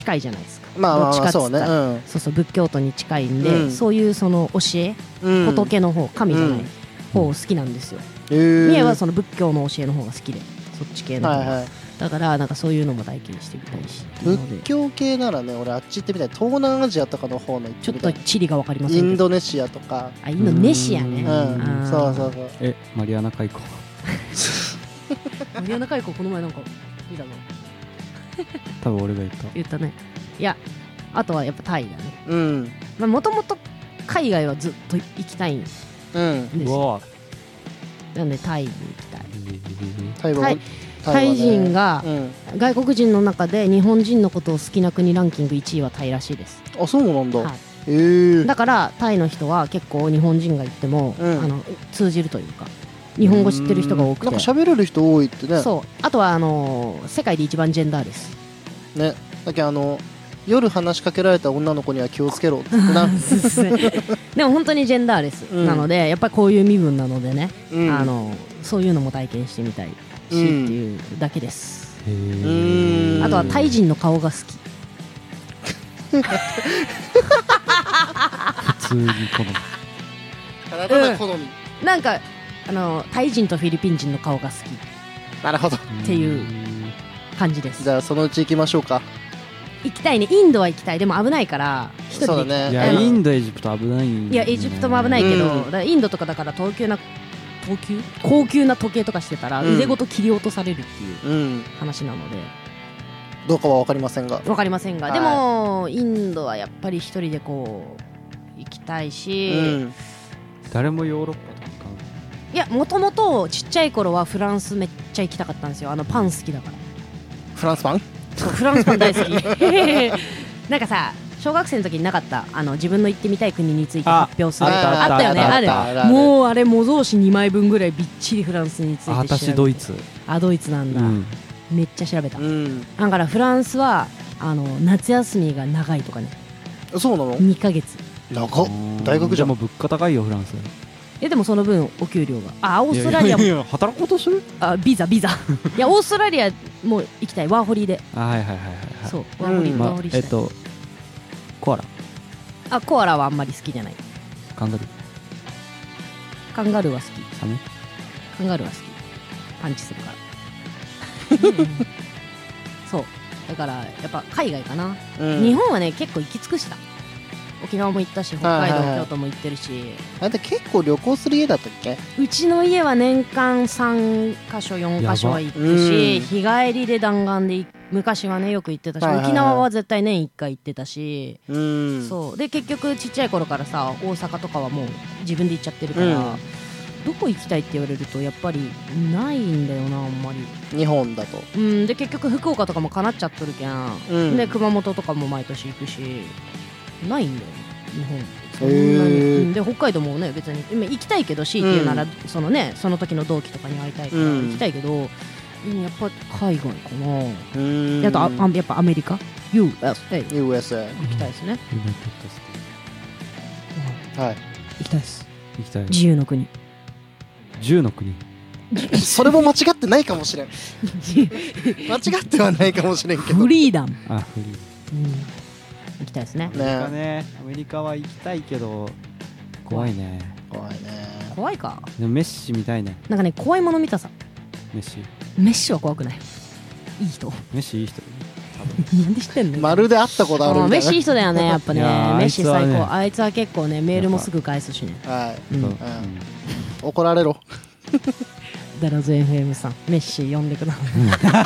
近いじゃないですか。 まあまあどっちかっつそうね、 ったら、そうそう仏教徒に近いんで、そういうその教え、仏の方、神じゃない方好きなんですよ。三重はその仏教の教えの方が好きで、そっち系の方が、だからなんかそういうのも体験してみたいし。 仏教系ならね、俺あっち行ってみたい。東南アジアとかの方の行ってみたい。 ちょっと地理が分かりませんけど、 インドネシアとか。 インドネシアね。 そうそうそう。 マリアナ海溝マリアナ海溝この前なんか見たの。 多分俺が言ったね。いや、あとはやっぱタイだね。まあもともと海外はずっと行きたいんですよ。なんでタイに行きたい。タイ人が外国人の中で日本人のことを好きな国ランキング1位はタイらしいです。 あ、そうなんだ。 だからタイの人は結構日本人が言っても通じるというか、日本語知ってる人が多くて、 なんか喋れる人多いってね。 そう。あとは世界で一番ジェンダーレスね。だけど夜話しかけられた女の子には気をつけろってなでも本当にジェンダーレスなので、やっぱりこういう身分なのでね、そういうのも体験してみたいしっていうだけです。あとはタイ人の顔が好き。 普通に好み。 ただ好み。 なんかタイ人とフィリピン人の顔が好き。 なるほど。 っていう感じです。 じゃあそのうち行きましょうか。 行きたいね。インドは行きたい。でも危ないから一人で行きたい。 いやインドエジプト危ないんいやエジプトも危ないけど、だからインドとかだから高級な時計とかしてたら腕ごと切り落とされるっていう話なので、 どうかは分かりませんがでもインドはやっぱり一人でこう行きたいし、 誰もヨーロッパとかいや、もともとちっちゃい頃はフランスめっちゃ行きたかったんですよ。パン好きだから。 フランスパン？ そう、フランスパン大好き。なんかさ、小学生の時になかった、自分の行ってみたい国について発表する。あったよね。ある。もうあれ模造紙2枚分ぐらいびっちりフランスについて調べて。 私ドイツ。 ドイツなんだ。めっちゃ調べた。だからフランスは夏休みが長いとかね。 そうなの ？2ヶ月。 長っ。大学じゃん。 もう物価高いよフランス。 でもその分お給料がオーストラリアも働こうとする？ ビザいやオーストラリアも行きたい。ワーホリで。 はいそうワーホリしたい。 コアラ。 コアラはあんまり好きじゃない。 カンガルーは好き。カンガルーは好き。パンチするからそうだからやっぱ海外かな。日本はね結構行き尽くした。沖縄も行ったし、北海道、京都も行ってるし。 あんた結構旅行する家だったっけ？ うちの家は年間3カ所4カ所は行くし、日帰りで弾丸で昔はねよく行ってたし、沖縄は絶対年1回行ってたし、そうで結局ちっちゃい頃からさ、大阪とかはもう自分で行っちゃってるから、どこ行きたいって言われるとやっぱりないんだよな、あんまり日本だと。 で結局福岡とかも叶っちゃっとるけん、で熊本とかも毎年行くし、ないんだよ日本そんなに。で北海道もね別に今行きたいけど、強いて言うならその時の同期とかに会いたいから行きたいけど、やっぱ海外かな。あとやっぱアメリカ USA 行きたいですね。 はい、 行きたいです。 行きたい。 自由の国。 それも間違ってないかもしれん。間違ってはないかもしれんけど。 フリーダム。 フリー。 行きたいですね。 アメリカは行きたいけど怖いね。 怖いか。 でもメッシみたいね。 なんかね怖いもの見たさ。 メッシは怖くない。いい人。 メッシいい人。 なんで知ってんの？ まるで会ったことあるみたいな。 メッシいい人だよねやっぱね。メッシ最高。あいつは結構ねメールもすぐ返すしね。 怒られろ。 ダラズ FM さん、メッシ呼んでくださ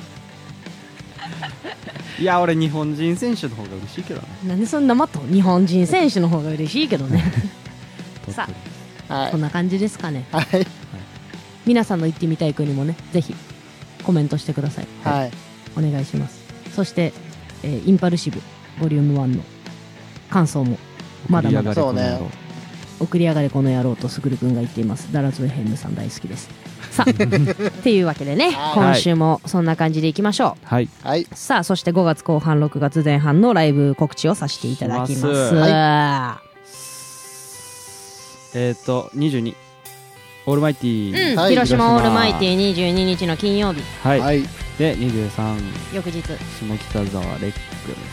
い。いや俺日本人選手の方が嬉しいけどね。 なんでそんなまっと日本人選手の方が嬉しいけどね。さあ、こんな感じですかね。皆さんの行ってみたい国もねぜひコメントしてください。お願いします。そしてインパルシブボリューム1の感想もまだまだ送り上がれこの野郎とすぐるくんが言っています。ダラズウヘンムさん大好きです。さあっていうわけでね、今週もそんな感じでいきましょう。さあそして5月後半6月前半のライブ告知をさせていただきます。 22オールマイティ広島オールマイティ22日の金曜日。 で23 翌日下北沢レック